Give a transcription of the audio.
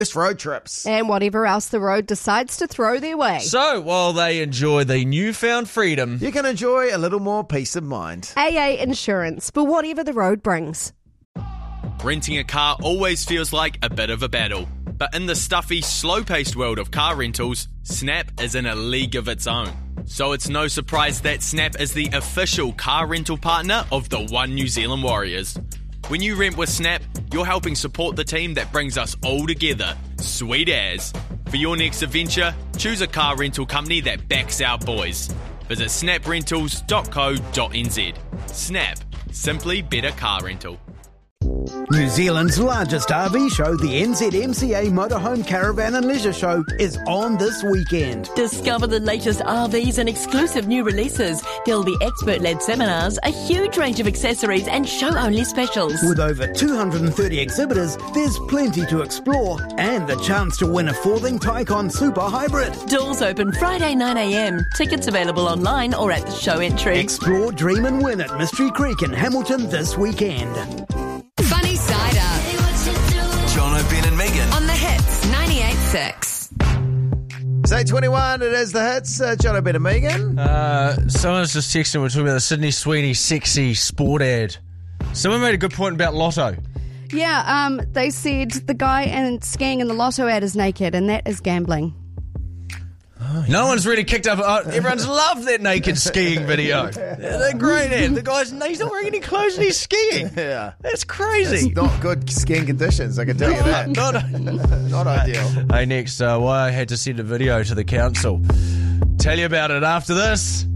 road trips. And whatever else the road decides to throw their way. So, while they enjoy the newfound freedom, You can enjoy a little more peace of mind. AA Insurance, for whatever the road brings. Renting a car always feels like a bit of a battle. But in the stuffy, slow-paced world of car rentals, Snap is in a league of its own. So it's no surprise that Snap is the official car rental partner of the One New Zealand Warriors. When you rent with Snap, you're helping support the team that brings us all together. Sweet as. For your next adventure, choose a car rental company that backs our boys. Visit snaprentals.co.nz. Snap. Simply better car rental. New Zealand's largest RV show, the NZMCA Motorhome Caravan and Leisure Show, is on this weekend. Discover the latest RVs and exclusive new releases. There'll be expert-led seminars, a huge range of accessories and show-only specials. With over 230 exhibitors, there's plenty to explore and the chance to win a Forthing Tycon Super Hybrid. Doors open Friday 9am. Tickets available online or at the show entry. Explore, dream and win at Mystery Creek in Hamilton this weekend. Funny Side Up. Jono, Ben and Megan. On the Hits 98.6. It's 8:21. It is the hits. John O'Brien and Megan. someone's just texting. We're talking about the Sydney Sweeney sexy sport ad. Someone made a good point about Lotto. Yeah, they said the guy skiing in the Lotto ad is naked, and that is gambling. No one's really kicked up. Everyone's loved that naked skiing video. They're great ad. The guy's he's not wearing any clothes and he's skiing. Yeah. That's crazy. It's not good skiing conditions, I can tell you that. Not ideal. Hey, next, why I had to send a video to the council. Tell you about it after this.